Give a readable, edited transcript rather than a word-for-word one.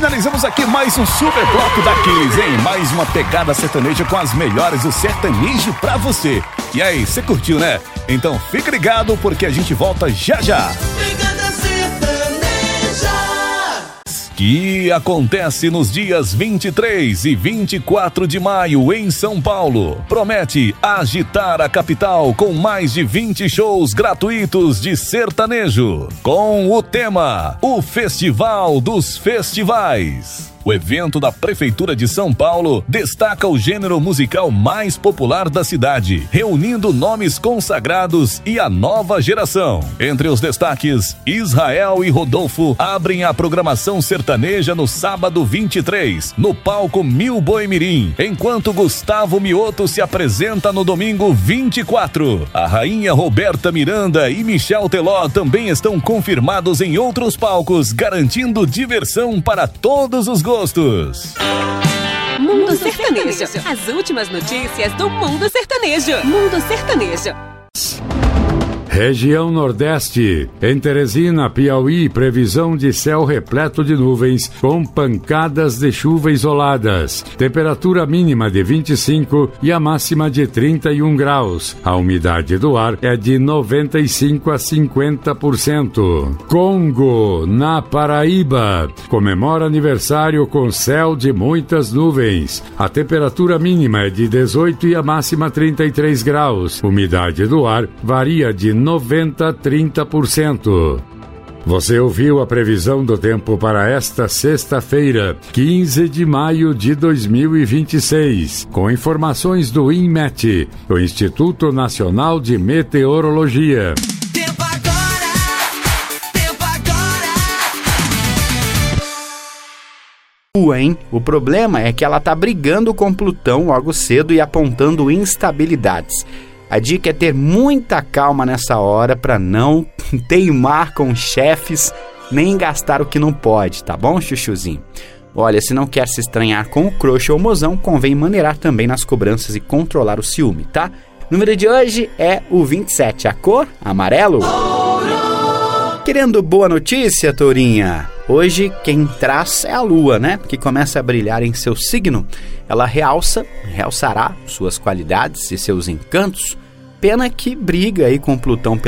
finalizamos aqui mais um super bloco daqueles, hein? Mais uma pegada sertaneja com as melhores do sertanejo pra você. E aí, você curtiu, né? Então fica ligado porque a gente volta já já. Pegada sertaneja. Que acontece nos dias 23 e 24 de maio em São Paulo. Promete agitar a capital com mais de 20 shows gratuitos de sertanejo. Com o tema, o Festival dos Festivais. O evento da Prefeitura de São Paulo destaca o gênero musical mais popular da cidade, reunindo nomes consagrados e a nova geração. Entre os destaques, Israel e Rodolfo abrem a programação sertaneja no sábado 23, no palco Mil Boi Mirim, enquanto Gustavo Mioto se apresenta no domingo 24. A rainha Roberta Miranda e Michel Teló também estão confirmados em outros palcos, garantindo diversão para todos os gostos. Mundo Sertanejo. As últimas notícias do Mundo Sertanejo. Mundo Sertanejo. Região Nordeste. Em Teresina, Piauí, previsão de céu repleto de nuvens com pancadas de chuva isoladas. Temperatura mínima de 25 e a máxima de 31 graus. A umidade do ar é de 95 a 50%. Congo, na Paraíba. Comemora aniversário com céu de muitas nuvens. A temperatura mínima é de 18 e a máxima 33 graus. Umidade do ar varia de 90 a 30%. Você ouviu a previsão do tempo para esta sexta-feira, 15 de maio de 2026, com informações do INMET, o Instituto Nacional de Meteorologia. Tempo agora. Hein? O problema é que ela tá brigando com Plutão logo cedo e apontando instabilidades. A dica é ter muita calma nessa hora para não teimar com chefes nem gastar o que não pode, tá bom, chuchuzinho? Olha, se não quer se estranhar com o crush ou mozão, convém maneirar também nas cobranças e controlar o ciúme, tá? O número de hoje é o 27, a cor amarelo. Querendo boa notícia, Tourinha? Hoje quem traz é a Lua, né? Que começa a brilhar em seu signo. Ela realçará suas qualidades e seus encantos. Pena que briga aí com Plutão